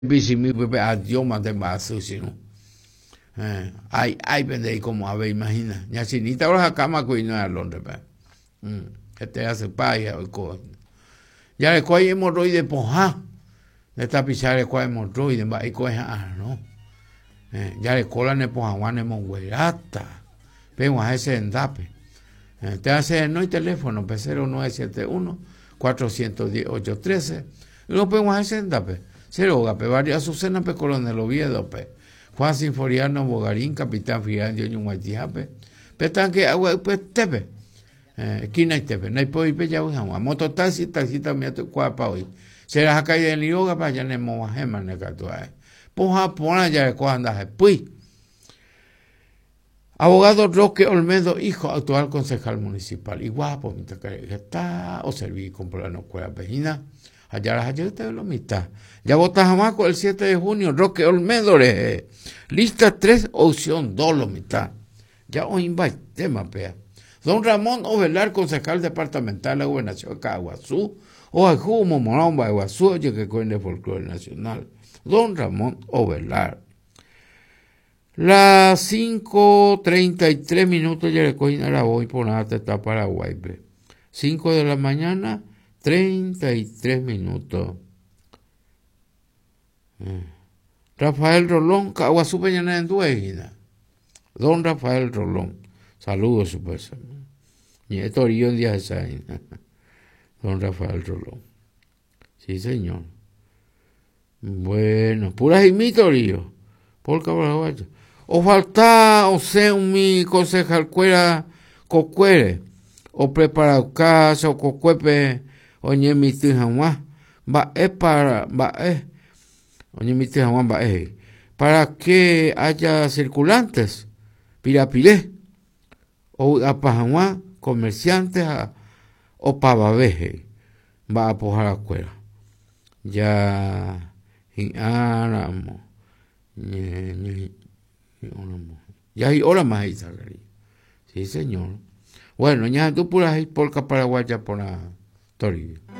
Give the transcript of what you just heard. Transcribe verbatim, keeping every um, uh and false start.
Bisimi pepe adiós más de más sino. Eh, ay, ay, vende como a ver, imagina. Ya si ni te vas a cama que no es a Londres, pe. Mm, que te hace paya o co. Ya le coge hemorroide poja. Le está pisar le coge hemorroide, va y coge ah, no. Eh, ya le cola ne poja guane mo huerata. Pero a ese endape. Eh, te hace no hay teléfono, pe cero nueve siete uno cuatro uno cero ocho uno tres. Y no podemos hacer endape. Cero gape, varias Azucena pe Coronel Oviedo pe. Juan Sinforiano Bogarín, Capitán Fiandio Ñumaitiape. Petan que agua pues tepe. Eh, kina y tepe. No hay po ipe ya usamos. Mototaxi, taxita me to cuapa hoy. Será acá de Lioga para ya ne mo gema ne catua. Poja pona ya ko anda pues. Abogado Roque Olmedo, hijo, actual concejal municipal. Y guapo, mi que está o serví con la no cuela vecina. Allá las ayer te lo mitad. Ya votas Jamaco el siete de junio, Roque Olmedo, le, lista tres, opción dos, lo mitad. Ya os invite, tema, pea. Don Ramón Ovelar, concejal departamental de la Gobernación de Caguazú, o a Jumo Moromba de Guazú, oye que coine folclore nacional. Don Ramón Ovelar. Las cinco treinta y tres minutos ya le cogen a la voy por nada te está Paraguay. cinco de la mañana, treinta y tres minutos. Eh. Rafael Rolón, Caguazú Peñana en Duégina. Don Rafael Rolón. Saludos, su persona. Nieto Orión Díaz de Sáenz. Don Rafael Rolón. Sí, señor. Bueno, pura Jimito Río. Por Cabraguacho. O falta, o sea, un mi concejal cuera cocuere. O preparado casa, o cocuepe, o ñemiti jamás. Va es para, va es. O ñemiti jamás va es. Para que haya circulantes. Pirapilé. O apajamá, comerciantes, a, o pavaveje. Va a pojar la cuera. Ya, en áramo. Ya hay horas más ahí, sí, señor. Bueno, ya tú puras ir por Paraguay por la Toribio.